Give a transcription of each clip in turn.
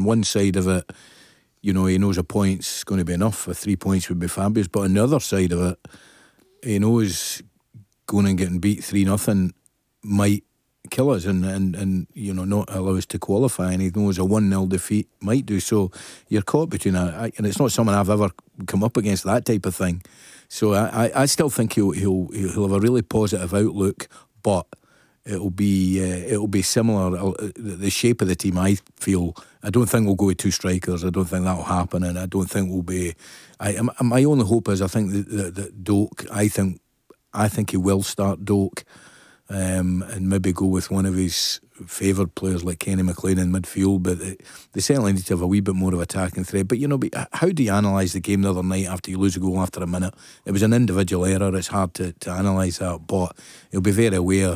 on one side of it, you know, he knows a point's going to be enough. 3 points would be fabulous. But on the other side of it, he knows going and getting beat 3-0 might kill us and you know, not allow us to qualify, and he knows a 1-0 defeat might do. So you're caught between that, and it's not something I've ever come up against, that type of thing. So I still think he'll have a really positive outlook, but it'll be similar. The shape of the team, I feel, I don't think we'll go with 2 strikers. I don't think that'll happen, and I don't think we'll be. My only hope is I think that Doak. I think he will start Doak. And maybe go with one of his favoured players like Kenny McLean in midfield, but they certainly need to have a wee bit more of attacking threat. But you know, how do you analyse the game the other night after you lose a goal after a minute? It was an individual error. It's hard to analyse that, but he'll be very aware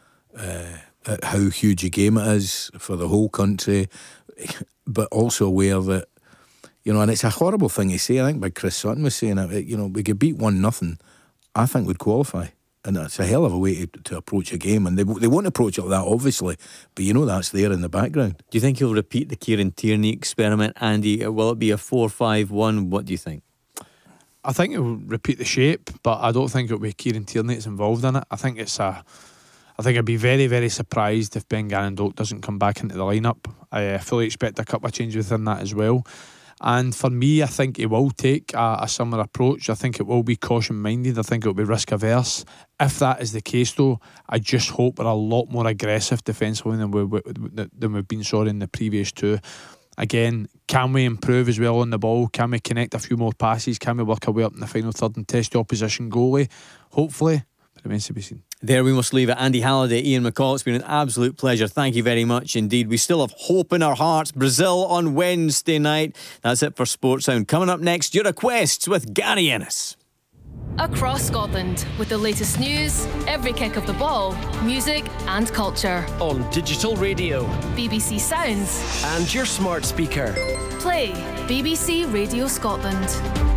at how huge a game it is for the whole country, but also aware that, you know, and it's a horrible thing to say. I think by Chris Sutton was saying it. You know, we could beat 1-0. I think we'd qualify. And that's a hell of a way to approach a game. And they won't approach it like that, obviously. But you know that's there in the background. Do you think he'll repeat the Kieran Tierney experiment, Andy? Will it be a 4-5-1? What do you think? I think he'll repeat the shape, but I don't think it'll be Kieran Tierney that's involved in it. I think I'd be very, very surprised if Ben Gannon-Doak doesn't come back into the lineup. I fully expect a couple of changes within that as well. And for me, I think he will take a similar approach. I think it will be caution-minded. I think it will be risk-averse. If that is the case, though, I just hope we're a lot more aggressive defensively than we've been in the previous 2. Again, can we improve as well on the ball? Can we connect a few more passes? Can we work our way up in the final third and test the opposition goalie? Hopefully, it remains to be seen. There we must leave it. Andy Halliday, Ian McCall, it's been an absolute pleasure. Thank you very much indeed. We still have hope in our hearts. Brazil on Wednesday night. That's it for Sports Sound. Coming up next, your requests with Gary Ennis. Across Scotland, with the latest news, every kick of the ball, music and culture. On digital radio, BBC Sounds, and your smart speaker. Play BBC Radio Scotland.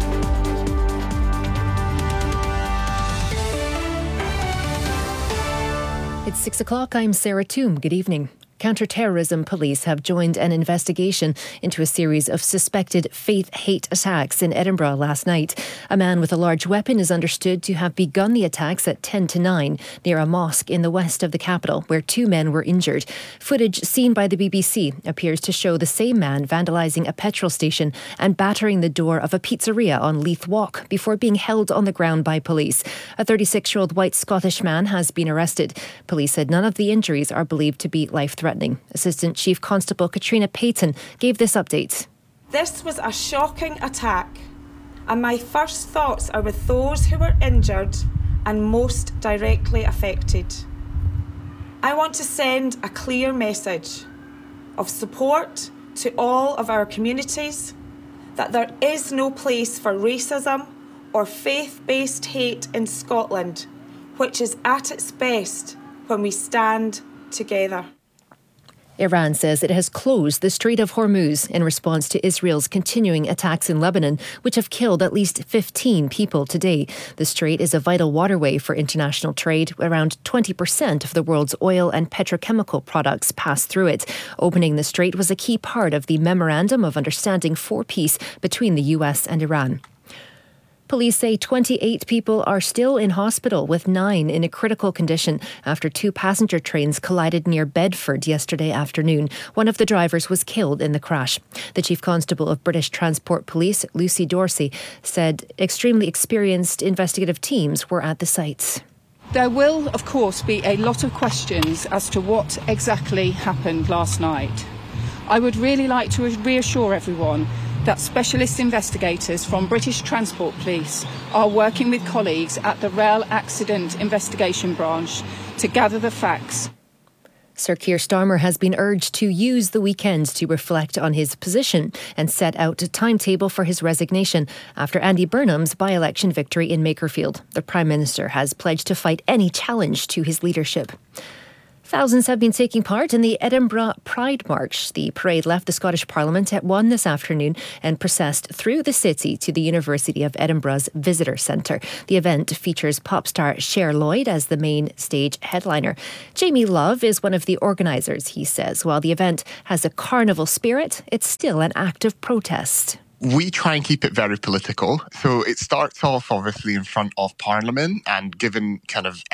It's 6 o'clock. I'm Sarah Toom. Good evening. Counter-terrorism police have joined an investigation into a series of suspected faith-hate attacks in Edinburgh last night. A man with a large weapon is understood to have begun the attacks at 10 to 9 near a mosque in the west of the capital, where 2 men were injured. Footage seen by the BBC appears to show the same man vandalising a petrol station and battering the door of a pizzeria on Leith Walk before being held on the ground by police. A 36-year-old white Scottish man has been arrested. Police said none of the injuries are believed to be life-threatening. Assistant Chief Constable Katrina Payton gave this update. This was a shocking attack, and my first thoughts are with those who were injured and most directly affected. I want to send a clear message of support to all of our communities that there is no place for racism or faith-based hate in Scotland, which is at its best when we stand together. Iran says it has closed the Strait of Hormuz in response to Israel's continuing attacks in Lebanon, which have killed at least 15 people today. The strait is a vital waterway for international trade. Around 20% of the world's oil and petrochemical products pass through it. Opening the strait was a key part of the Memorandum of Understanding for Peace between the US and Iran. Police say 28 people are still in hospital, with 9 in a critical condition after 2 passenger trains collided near Bedford yesterday afternoon. One of the drivers was killed in the crash. The Chief Constable of British Transport Police, Lucy Dorsey, said extremely experienced investigative teams were at the sites. There will, of course, be a lot of questions as to what exactly happened last night. I would really like to reassure everyone that specialist investigators from British Transport Police are working with colleagues at the Rail Accident Investigation Branch to gather the facts. Sir Keir Starmer has been urged to use the weekend to reflect on his position and set out a timetable for his resignation after Andy Burnham's by-election victory in Makerfield. The Prime Minister has pledged to fight any challenge to his leadership. Thousands have been taking part in the Edinburgh Pride March. The parade left the Scottish Parliament at 1 this afternoon and processed through the city to the University of Edinburgh's Visitor Centre. The event features pop star Cher Lloyd as the main stage headliner. Jamie Love is one of the organisers. He says while the event has a carnival spirit, it's still an act of protest. We try and keep it very political. So it starts off obviously in front of Parliament, and given kind of